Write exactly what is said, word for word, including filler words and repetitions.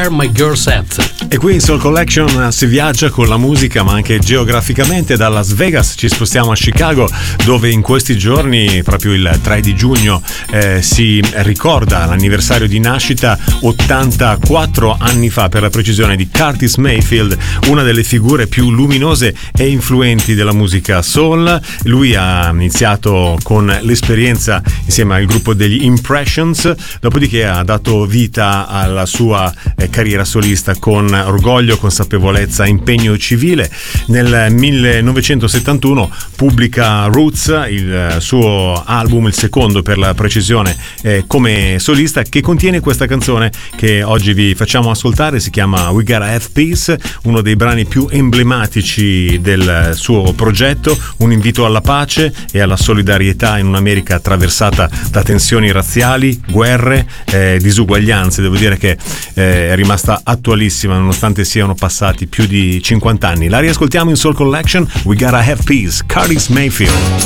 My Girl Set. E qui in Soul Collection si viaggia con la musica, ma anche geograficamente. Da Las Vegas ci spostiamo a Chicago, dove in questi giorni, proprio il tre di giugno, eh, si ricorda l'anniversario di nascita, ottantaquattro anni fa per la precisione, di Curtis Mayfield, una delle figure più luminose e influenti della musica soul. Lui ha iniziato con l'esperienza insieme al gruppo degli Impressions, dopodiché ha dato vita alla sua eh, carriera solista con orgoglio, consapevolezza, impegno civile. Nel millenovecentosettantuno pubblica Roots, il suo album, il secondo per la precisione, eh, come solista, che contiene questa canzone che oggi vi facciamo ascoltare. Si chiama We Gotta Have Peace, uno dei brani più emblematici del suo progetto, un invito alla pace e alla solidarietà in un'America attraversata da tensioni razziali, guerre, eh, disuguaglianze. Devo dire che eh, è rimasta attualissima nonostante siano passati più di cinquanta anni. La riascoltiamo in Soul Collection, We Gotta Have Peace, Curtis Mayfield.